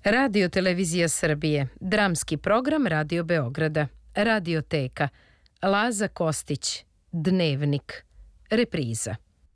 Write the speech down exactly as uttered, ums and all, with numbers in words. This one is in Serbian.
Radio Televizija Srbije, dramski program Radio Beograda, Radioteka, Laza Kostić, Dnevnik, repriza.